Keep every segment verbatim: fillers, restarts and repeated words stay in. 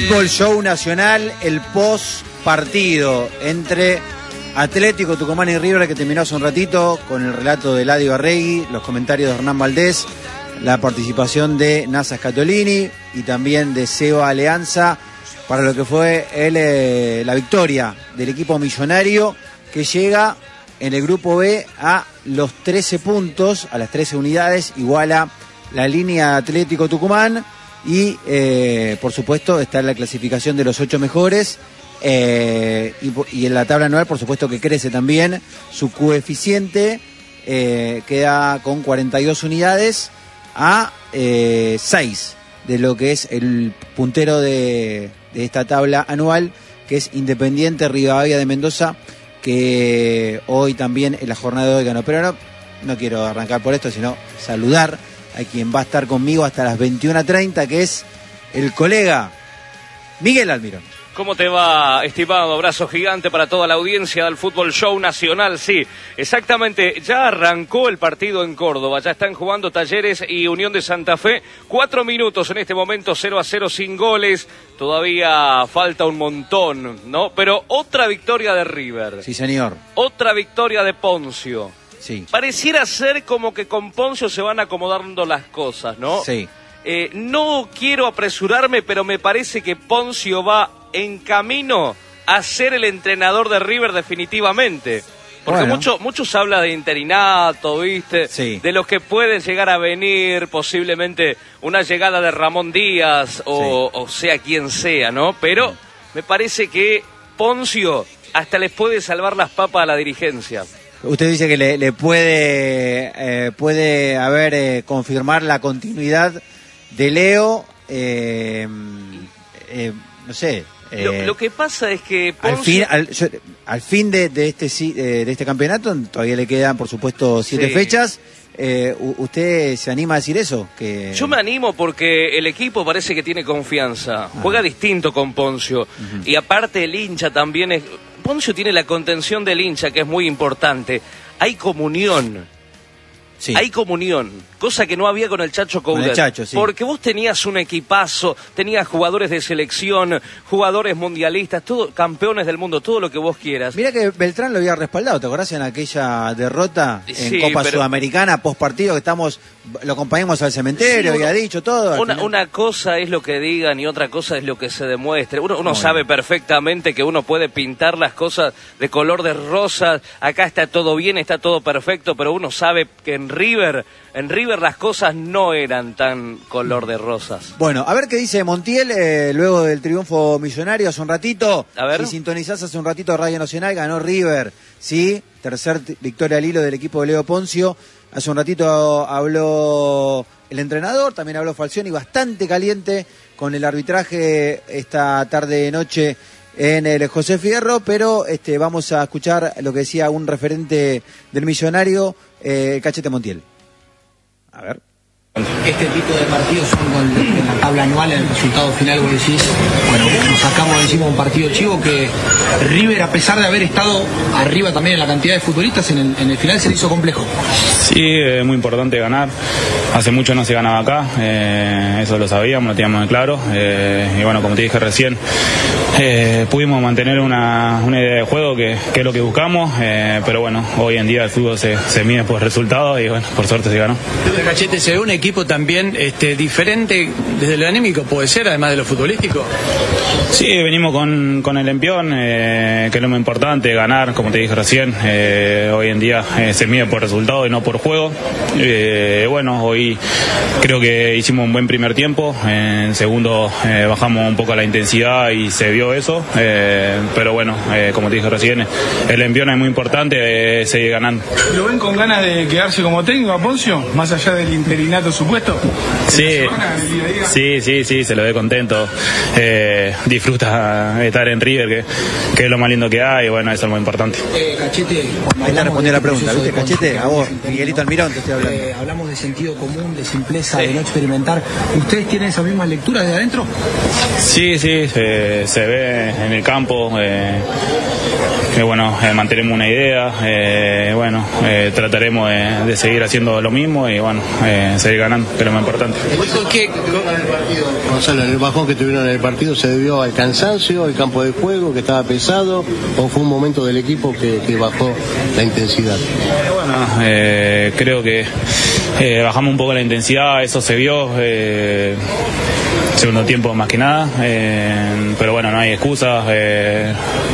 Fútbol Show Nacional, el post partido entre Atlético Tucumán y River, que terminó hace un ratito con el relato de Eladio Arregui, los comentarios de Hernán Valdés, la participación de Nasa Scatolini y también de Seba Alianza para lo que fue el, eh, la victoria del equipo millonario, que llega en el grupo B a los trece puntos, a las trece unidades, iguala la línea Atlético Tucumán y eh, por supuesto está en la clasificación de los ocho mejores. Eh, y, y en la tabla anual por supuesto que crece también su coeficiente, eh, queda con cuarenta y dos unidades a eh, seis de lo que es el puntero de, de esta tabla anual, que es Independiente Rivadavia de Mendoza, que hoy también en la jornada de hoy ganó. Pero no, no quiero arrancar por esto, sino saludar a quien va a estar conmigo hasta las veintiuna treinta, que es el colega Miguel Almirón. ¿Cómo te va, estimado? Abrazo gigante para toda la audiencia del Fútbol Show Nacional. Sí, exactamente, ya arrancó el partido en Córdoba, ya están jugando Talleres y Unión de Santa Fe. Cuatro minutos en este momento, cero a cero sin goles. Todavía falta un montón, ¿no? Pero otra victoria de River. Sí, señor. Otra victoria de Poncio. Sí. Pareciera ser como que con Poncio se van acomodando las cosas, ¿no? Sí. Eh, no quiero apresurarme, pero me parece que Poncio va en camino a ser el entrenador de River definitivamente. Porque bueno. mucho, muchos hablan de interinato, ¿viste? Sí. De los que pueden llegar a venir, posiblemente una llegada de Ramón Díaz o, sí. o sea quien sea, ¿no? Pero me parece que Poncio hasta les puede salvar las papas a la dirigencia. Usted dice que le, le puede eh, puede haber eh, confirmar la continuidad de Leo, eh, eh, no sé. Eh, lo, lo que pasa es que Poncio... al fin al, yo, al fin de, de este de este campeonato todavía le quedan por supuesto siete sí. fechas. Eh, ¿Usted se anima a decir eso? Que... Yo me animo porque el equipo parece que tiene confianza, ah. juega distinto con Poncio, uh-huh. y aparte el hincha también es... Poncio tiene la contención del hincha, que es muy importante. Hay comunión. Sí. Hay comunión, cosa que no había con el Chacho Coudet. Sí. Porque vos tenías un equipazo, tenías jugadores de selección, jugadores mundialistas, todo, campeones del mundo, todo lo que vos quieras. Mirá que Beltrán lo había respaldado, ¿te acordás en aquella derrota en sí, Copa pero... Sudamericana, post partido, que estamos, lo acompañamos al cementerio, sí, uno, y ha dicho todo? Una, una cosa es lo que digan y otra cosa es lo que se demuestre. Uno, uno sabe perfectamente que uno puede pintar las cosas de color de rosa, acá está todo bien, está todo perfecto, pero uno sabe que en River, en River las cosas no eran tan color de rosas. Bueno, a ver qué dice Montiel eh, luego del triunfo millonario hace un ratito. A ver. Si sintonizás hace un ratito Radio Nacional, ganó River, sí, tercer t- victoria al hilo del equipo de Leo Poncio. Hace un ratito habló el entrenador, también habló Falcioni, bastante caliente con el arbitraje esta tarde-noche en el José Fierro, pero este, vamos a escuchar lo que decía un referente del millonario, eh, el Cachete Montiel. A ver. Este tipo de partidos son con, en la tabla anual, el resultado final, vos decís, bueno, nos sacamos de encima un partido chivo que River, a pesar de haber estado arriba también en la cantidad de futbolistas, en el, en el final se le hizo complejo. Sí, es muy importante ganar. Hace mucho no se ganaba acá, eh, eso lo sabíamos, lo teníamos claro. Eh, y bueno, como te dije recién, eh, pudimos mantener una, una idea de juego que, que es lo que buscamos, eh, pero bueno, hoy en día el fútbol se, se mide por resultados y bueno, por suerte se ganó. Cachete, se ve un equipo también este, diferente desde lo anímico, puede ser, además de lo futbolístico. Sí, venimos con, con el empión, eh, que es lo más importante, ganar, como te dije recién. Eh, hoy en día eh, se mide por resultado y no por juego. Eh, bueno, hoy creo que hicimos un buen primer tiempo. En segundo eh, bajamos un poco la intensidad y se vio eso. Eh, pero bueno, eh, como te dije recién, el empión es muy importante, eh, seguir ganando. ¿Lo ven con ganas de quedarse como técnico a Poncio, más allá del interinato supuesto? Sí, sí, sí, sí, se lo ve contento. Eh, disfruta estar en River, que, que es lo más lindo que hay, y bueno, eso es lo más importante. Eh, Cachete, ahí está respondiendo la pregunta, ¿viste? Cachete, a vos, Miguelito Almirón, te estoy hablando. Eh, hablamos de sentido común común, de simpleza, sí, de no experimentar. ¿Ustedes tienen esas mismas lecturas de adentro? Sí, sí, se, se ve en el campo. Eh, que bueno, eh, mantenemos una idea. Eh, bueno, eh, trataremos de, de seguir haciendo lo mismo y bueno, eh, seguir ganando, que es lo más importante. ¿Con qué, con el partido, Gonzalo, el bajón que tuvieron en el partido se debió al cansancio, al campo de juego, que estaba pesado, o fue un momento del equipo que, que bajó la intensidad? Eh, bueno, eh, creo que eh, bajamos un poco la intensidad, eso se vio. Eh, segundo tiempo más que nada, eh, pero bueno, no hay excusas. Eh,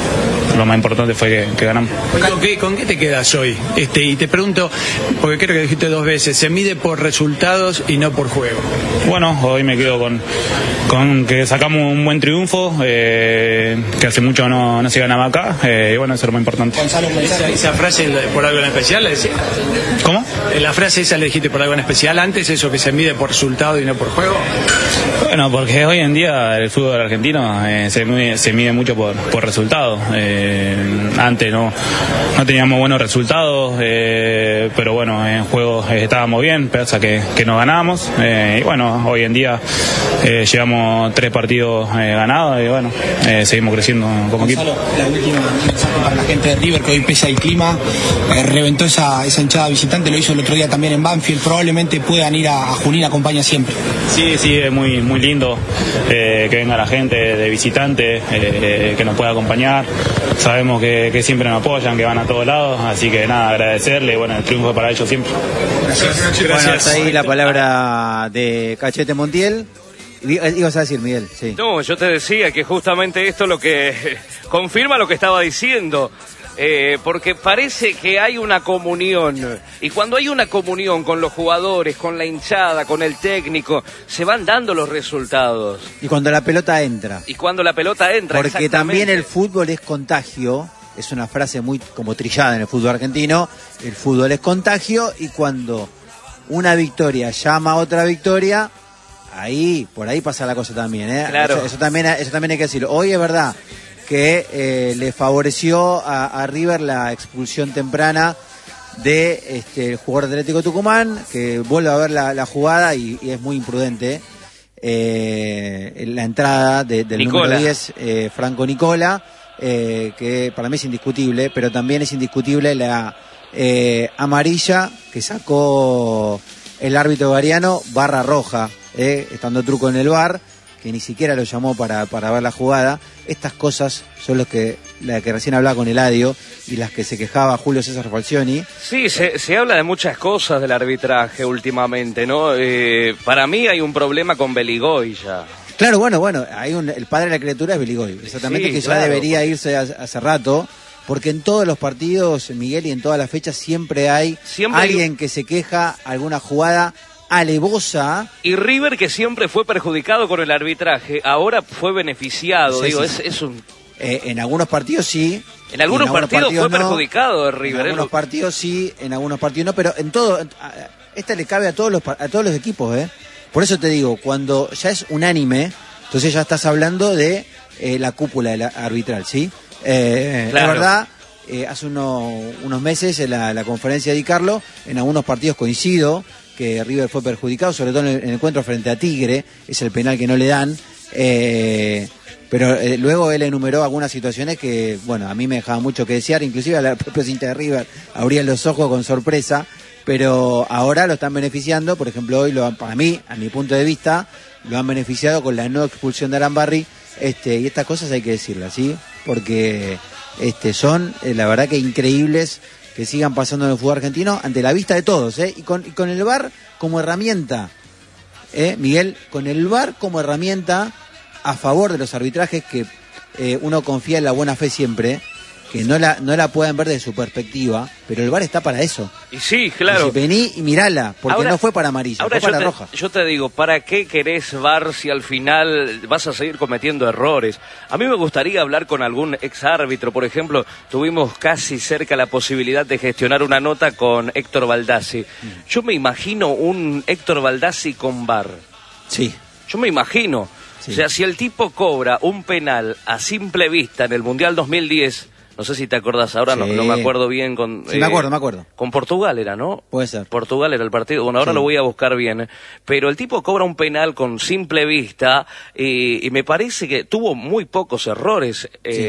lo más importante fue que, que ganamos. ¿Con qué, ¿Con qué te quedas hoy? Este, y te pregunto, porque creo que dijiste dos veces, se mide por resultados y no por juego. Bueno, hoy me quedo con, con que sacamos un buen triunfo, eh, que hace mucho no, no se ganaba acá, eh, y bueno, eso es lo más importante. Gonzalo, ¿esa, esa frase por algo en especial la decía? ¿Cómo? ¿La frase esa le dijiste por algo en especial antes, eso que se mide por resultado y no por juego? Bueno, porque hoy en día el fútbol argentino eh, se, mide, se mide mucho por, por resultados. Eh, antes no, no teníamos buenos resultados, eh, pero bueno, en juegos eh, estábamos bien, pese a que, que no ganábamos. Eh, y bueno, hoy en día eh, llevamos tres partidos eh, ganados y bueno, eh, seguimos creciendo como Gonzalo, equipo. La última mensaje para la gente de River, que hoy pesa el clima, eh, reventó esa, esa hinchada visitante, lo hizo el otro día también en Banfield, probablemente puedan ir a, a Junín, acompaña siempre. Sí, sí, es muy, muy lindo eh, que venga la gente de visitante, eh, que nos pueda acompañar. Sabemos que, que siempre nos apoyan, que van a todos lados, así que nada, agradecerle y bueno, el triunfo es para ellos siempre. Gracias. Gracias. Bueno, hasta ahí la palabra de Cachete Montiel. Ibas a decir, Miguel, sí. No, yo te decía que justamente esto lo que confirma lo que estaba diciendo. Eh, porque parece que hay una comunión, y cuando hay una comunión con los jugadores, con la hinchada, con el técnico, se van dando los resultados. Y cuando la pelota entra. Y cuando la pelota entra, porque también el fútbol es contagio, es una frase muy como trillada en el fútbol argentino, el fútbol es contagio, y cuando una victoria llama a otra victoria, ahí, por ahí pasa la cosa también, ¿eh? Claro. Eso, eso también, eso también hay que decirlo. Hoy es verdad que eh, le favoreció a, a River la expulsión temprana de este, el jugador de Atlético Tucumán, que vuelve a ver la, la jugada y, y es muy imprudente. Eh, la entrada de, del Nicola. número diez, eh, Franco Nicola, eh, que para mí es indiscutible, pero también es indiscutible la eh, amarilla que sacó el árbitro gariano, barra roja, eh, estando Truco en el V A R, que ni siquiera lo llamó para, para ver la jugada. Estas cosas son los que, la que recién hablaba con Eladio y las que se quejaba Julio César Falcioni. Sí, se, se habla de muchas cosas del arbitraje últimamente, ¿no? Eh, para mí hay un problema con Beligoy ya. Claro, bueno, bueno, hay un, el padre de la criatura es Beligoy, exactamente, sí, que claro. Ya debería irse hace, hace rato, porque en todos los partidos, Miguel, y en todas las fechas siempre hay siempre alguien hay... que se queja, alguna jugada alevosa. Y River, que siempre fue perjudicado con el arbitraje, ahora fue beneficiado. Sí, Digo, sí. Es, es un... Eh, en algunos partidos sí. En algunos, en algunos partidos, partidos fue no, perjudicado de River. En algunos ¿eh? partidos sí, en algunos partidos no, pero en todo, esta le cabe a todos los a todos los equipos, ¿eh? Por eso te digo, cuando ya es unánime, entonces ya estás hablando de eh, la cúpula de la arbitral, ¿sí? Eh, claro. La verdad, eh, hace uno, unos meses en la, la conferencia de Di Carlo, en algunos partidos coincido que River fue perjudicado, sobre todo en el, en el encuentro frente a Tigre, es el penal que no le dan, eh, pero eh, luego él enumeró algunas situaciones que, bueno, a mí me dejaban mucho que desear, inclusive a la propia cinta de River abrían los ojos con sorpresa, pero ahora lo están beneficiando. Por ejemplo, hoy lo, para mí, a mi punto de vista, lo han beneficiado con la no expulsión de Arambarri, este, y estas cosas hay que decirlas, ¿sí? Porque este, son, eh, la verdad que increíbles que sigan pasando en el fútbol argentino ante la vista de todos, ¿eh? Y con, y con el V A R como herramienta, ¿eh? Miguel, con el V A R como herramienta a favor de los arbitrajes, que eh, uno confía en la buena fe siempre, que no la no la pueden ver desde su perspectiva, pero el V A R está para eso. Y sí, claro. Y si vení y mirala, porque ahora, no fue para amarilla, ahora fue para te, roja. Yo te digo, ¿para qué querés V A R si al final vas a seguir cometiendo errores? A mí me gustaría hablar con algún ex árbitro, por ejemplo, tuvimos casi cerca la posibilidad de gestionar una nota con Héctor Baldassi. Mm. Yo me imagino un Héctor Baldassi con V A R. Sí. Yo me imagino. Sí. O sea, si el tipo cobra un penal a simple vista en el Mundial dos mil diez... No sé si te acordás ahora, sí. no, no me acuerdo bien. Con, sí, eh, me acuerdo, me acuerdo. Con Portugal era, ¿no? Puede ser. Portugal era el partido. Bueno, ahora sí. Lo voy a buscar bien. Pero el tipo cobra un penal con simple vista y, y me parece que tuvo muy pocos errores.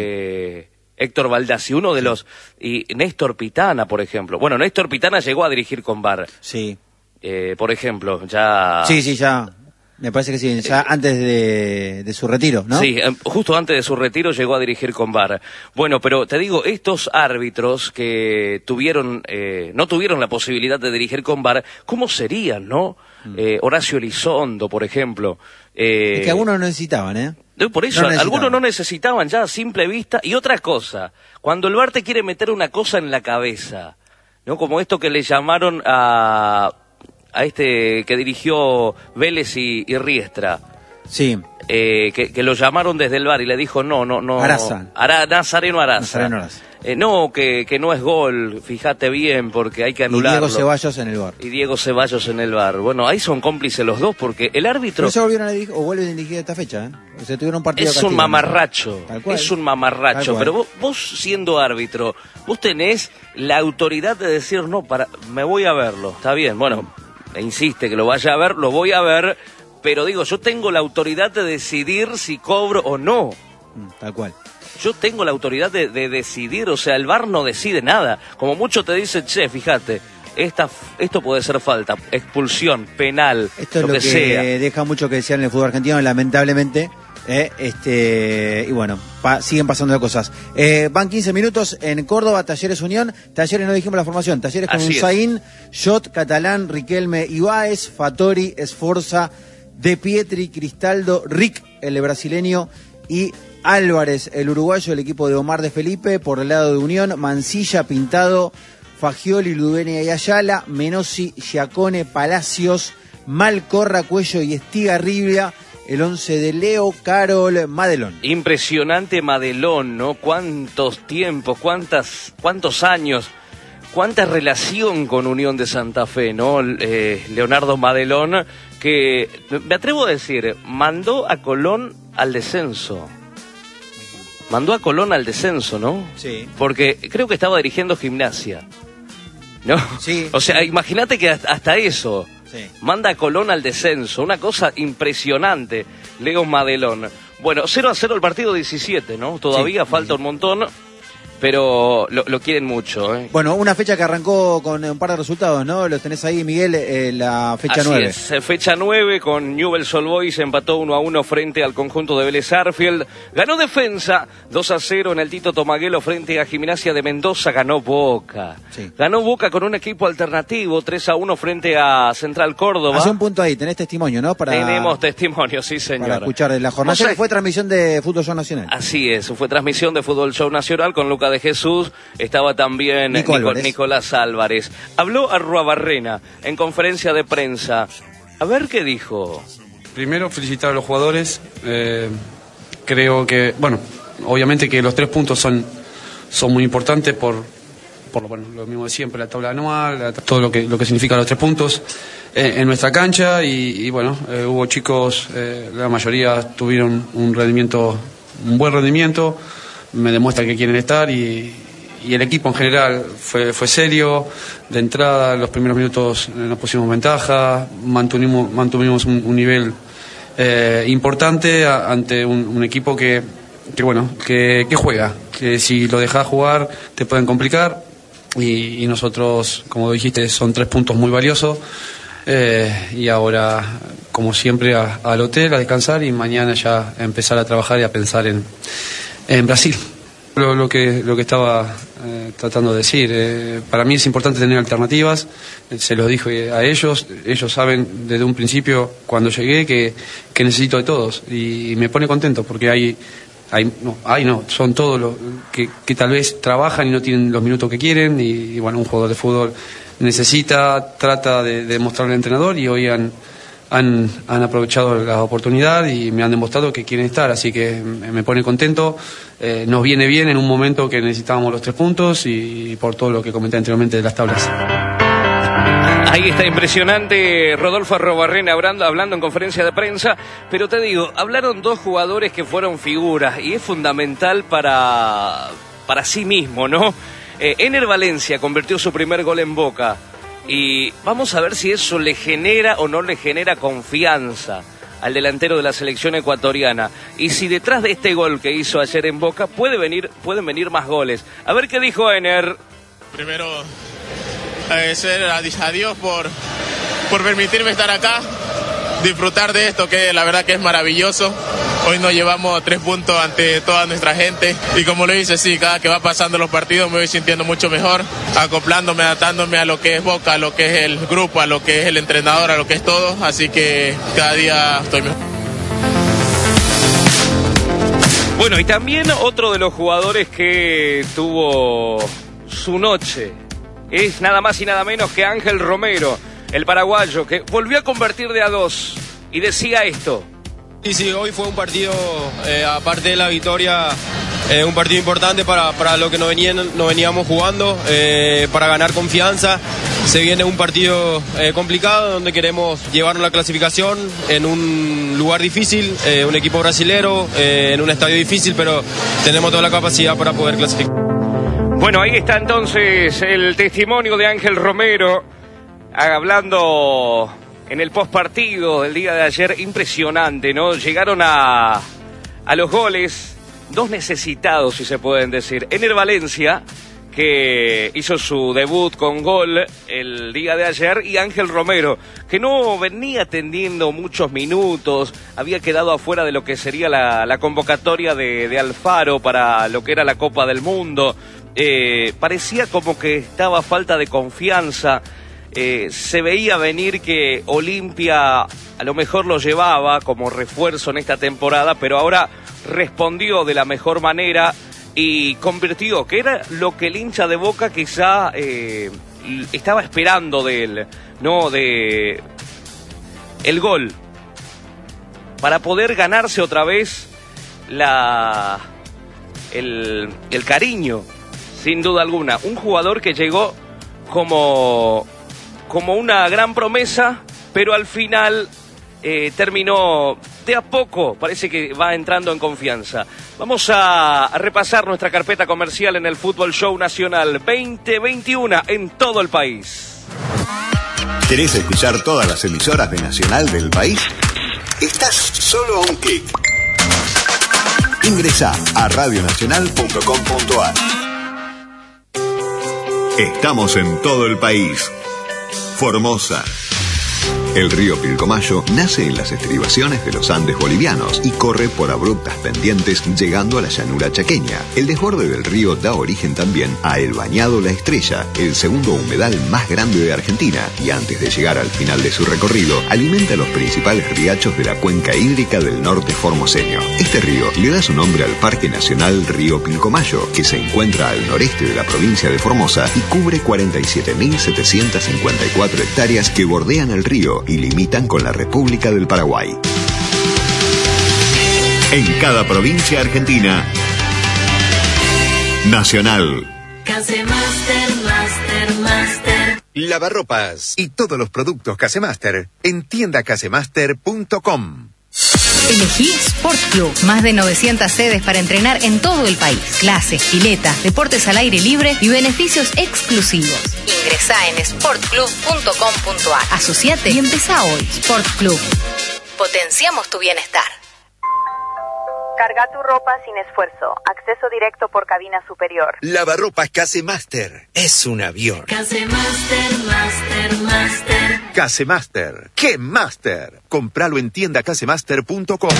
Eh, sí. Héctor Baldassi, uno de sí. los... Y Néstor Pitana, por ejemplo. Bueno, Néstor Pitana llegó a dirigir con V A R. Sí. Eh, por ejemplo, ya... Sí, sí, ya... Me parece que sí, ya antes de, de su retiro, ¿no? Sí, justo antes de su retiro llegó a dirigir con V A R. Bueno, pero te digo, estos árbitros que tuvieron, eh, no tuvieron la posibilidad de dirigir con V A R, ¿cómo serían, no? Mm. Eh, Horacio Elizondo, por ejemplo. Eh, es que algunos no necesitaban, ¿eh? Por eso, no algunos no necesitaban ya a simple vista. Y otra cosa, cuando el V A R te quiere meter una cosa en la cabeza, ¿no? Como esto que le llamaron a... a este que dirigió Vélez y, y Riestra. Sí. Eh, que, que lo llamaron desde el V A R y le dijo no, no, no. Araza. Ara, Nazareno Araza. Nazareno Araza. Eh, no, que, que no es gol, fíjate bien, porque hay que anularlo. Y Diego Ceballos en el V A R. Y Diego Ceballos en el V A R. Bueno, ahí son cómplices los dos, porque el árbitro... No se volvieron a dirigir, o vuelven a dirigir esta fecha, ¿eh? O sea, tuvieron un partido Es un mamarracho, es un mamarracho, pero vos, vos siendo árbitro, vos tenés la autoridad de decir, no, para, me voy a verlo, está bien, bueno... E insiste que lo vaya a ver, lo voy a ver, pero digo, yo tengo la autoridad de decidir si cobro o no. Tal cual. Yo tengo la autoridad de, de decidir, o sea, el V A R no decide nada. Como mucho te dice, che, fíjate, esta, esto puede ser falta, expulsión, penal, esto lo, es lo que, que sea. Deja mucho que desear en el fútbol argentino, lamentablemente. Eh, este y bueno, pa, siguen pasando cosas. Eh, van quince minutos en Córdoba, Talleres Unión. Talleres no dijimos la formación. Talleres con Unzaín, Jot, Catalán, Riquelme, Ibáez, Fattori, Esforza, De Pietri, Cristaldo, Rick, el brasileño, y Álvarez, el uruguayo, el equipo de Omar de Felipe. Por el lado de Unión, Mancilla, Pintado, Fagioli, Ludenia y Ayala, Menossi, Giacone, Palacios, Malcorra, Cuello y Estigarribia. El once de Leo, Carol, Madelón. Impresionante Madelón, ¿no? Cuántos tiempos, cuántas, cuántos años, cuánta relación con Unión de Santa Fe, ¿no? Eh, Leonardo Madelón, que, me atrevo a decir, mandó a Colón al descenso. Mandó a Colón al descenso, ¿no? Sí. Porque creo que estaba dirigiendo Gimnasia, ¿no? Sí. O sea, imagínate que hasta eso... Sí. Manda a Colón al descenso, una cosa impresionante, Leo Madelón. Bueno, cero a cero el partido diecisiete, ¿no? Todavía sí. Falta un montón, pero lo, lo quieren mucho, ¿eh? Bueno, una fecha que arrancó con un par de resultados, ¿no? Los tenés ahí, Miguel, eh, la fecha Así nueve. Es, fecha nueve con Newell's Old Boys, empató uno a uno frente al conjunto de Vélez Sarsfield. Ganó Defensa dos a cero en el Tito Tomaguelo frente a Gimnasia de Mendoza, ganó Boca. Sí. Ganó Boca con un equipo alternativo, tres a uno frente a Central Córdoba. Hace un punto ahí, tenés testimonio, ¿no? Para... Tenemos testimonio, sí señor. Para escuchar de la jornada. O sea, fue transmisión de Fútbol Show Nacional. Así es, fue transmisión de Fútbol Show Nacional con Lucas de Jesús, estaba también Nico Nico, Álvarez. Nicolás Álvarez. Habló Arruabarrena en conferencia de prensa. A ver qué dijo. Primero, felicitar a los jugadores. Eh, creo que, bueno, obviamente que los tres puntos son, son muy importantes por, por lo, bueno, lo mismo de siempre, la tabla anual, la, todo lo que, lo que significa los tres puntos eh, en nuestra cancha. Y, y bueno, eh, hubo chicos, eh, la mayoría tuvieron un rendimiento, un buen rendimiento. Me demuestra que quieren estar y, y el equipo en general fue, fue serio. De entrada, en los primeros minutos nos pusimos ventaja, mantuvimos, mantuvimos un, un nivel eh, importante a, ante un, un equipo que, que bueno, que, que juega, que si lo dejas jugar te pueden complicar y, y nosotros, como dijiste, son tres puntos muy valiosos. Eh, y ahora, como siempre, a, al hotel, a descansar y mañana ya empezar a trabajar y a pensar en en Brasil. Lo, lo que lo que estaba eh, tratando de decir, eh, para mí es importante tener alternativas, eh, se lo dije a ellos, ellos saben desde un principio cuando llegué que, que necesito de todos y, y me pone contento porque hay, hay no, hay no, son todos los que, que tal vez trabajan y no tienen los minutos que quieren y, y bueno, un jugador de fútbol necesita, trata de, de mostrarle al entrenador y hoy han Han, han aprovechado la oportunidad y me han demostrado que quieren estar, así que me pone contento. Eh, nos viene bien en un momento que necesitábamos los tres puntos y, y por todo lo que comenté anteriormente de las tablas. Ahí está impresionante Rodolfo Arruabarrena hablando, hablando en conferencia de prensa, pero te digo, hablaron dos jugadores que fueron figuras y es fundamental para... para sí mismo, ¿no? Eh, Ener Valencia convirtió su primer gol en Boca y vamos a ver si eso le genera o no le genera confianza al delantero de la selección ecuatoriana y si detrás de este gol que hizo ayer en Boca puede venir, pueden venir más goles. A ver qué dijo Ener. Primero agradecer a Dios por, por permitirme estar acá, disfrutar de esto que la verdad que es maravilloso. Hoy nos llevamos tres puntos ante toda nuestra gente y como lo dice, sí, cada que va pasando los partidos me voy sintiendo mucho mejor, acoplándome, adaptándome a lo que es Boca, a lo que es el grupo, a lo que es el entrenador, a lo que es todo, así que cada día estoy mejor. Bueno, y también otro de los jugadores que tuvo su noche es nada más y nada menos que Ángel Romero, el paraguayo, que volvió a convertir de a dos y decía esto. Sí, sí, hoy fue un partido, eh, aparte de la victoria, eh, un partido importante para, para lo que nos, venían, nos veníamos jugando, eh, para ganar confianza. Se viene un partido eh, complicado donde queremos llevarnos la clasificación en un lugar difícil, eh, un equipo brasilero, eh, en un estadio difícil, pero tenemos toda la capacidad para poder clasificar. Bueno, ahí está entonces el testimonio de Ángel Romero, hablando en el postpartido del día de ayer. Impresionante, ¿no? Llegaron a, a los goles, dos necesitados, si se pueden decir. Ener Valencia, que hizo su debut con gol el día de ayer, y Ángel Romero, que no venía teniendo muchos minutos, había quedado afuera de lo que sería la, la convocatoria de, de Alfaro para lo que era la Copa del Mundo. Eh, parecía como que estaba falta de confianza. Eh, se veía venir que Olimpia a lo mejor lo llevaba como refuerzo en esta temporada, pero ahora respondió de la mejor manera y convirtió, que era lo que el hincha de Boca quizá eh, estaba esperando de él, ¿no? De el gol, para poder ganarse otra vez la el, el cariño, sin duda alguna. Un jugador que llegó como... como una gran promesa, pero al final eh, terminó de a poco, parece que va entrando en confianza. Vamos a, a repasar nuestra carpeta comercial en el Fútbol Show Nacional veinte veintiuno en todo el país. ¿Querés escuchar todas las emisoras de Nacional del país? Estás solo a un clic. Ingresá a radio nacional punto com punto a r. Estamos en todo el país. Formosa. El río Pilcomayo nace en las estribaciones de los Andes bolivianos y corre por abruptas pendientes llegando a la llanura chaqueña. El desborde del río da origen también a El Bañado La Estrella, el segundo humedal más grande de Argentina, y antes de llegar al final de su recorrido, alimenta los principales riachos de la cuenca hídrica del norte formoseño. Este río le da su nombre al Parque Nacional Río Pilcomayo, que se encuentra al noreste de la provincia de Formosa y cubre cuarenta y siete mil setecientas cincuenta y cuatro hectáreas que bordean el río y limitan con la República del Paraguay. En cada provincia argentina, Nacional. Casemaster, Master, Master. Lavarropas y todos los productos Casemaster en tienda casemaster punto com. Elegí Sport Club. Más de novecientas sedes para entrenar en todo el país. Clases, piletas, deportes al aire libre y beneficios exclusivos. Ingresá en sport club punto com punto a r. Asociate y empezá hoy. Sport Club. Potenciamos tu bienestar. Carga tu ropa sin esfuerzo. Acceso directo por cabina superior. Lavarropas Casemaster. Es un avión. Casemaster, Master, Master. Casemaster. ¡Qué Master! Compralo en tienda casemaster punto com.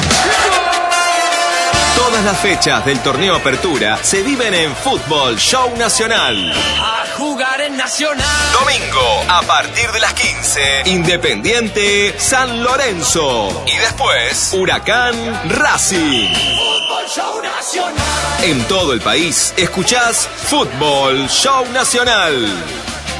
Todas las fechas del torneo Apertura se viven en Fútbol Show Nacional. A jugar en Nacional. Domingo, a partir de las quince, Independiente San Lorenzo. Y después, Huracán Racing. Fútbol Show Nacional. En todo el país, escuchás Fútbol Show Nacional.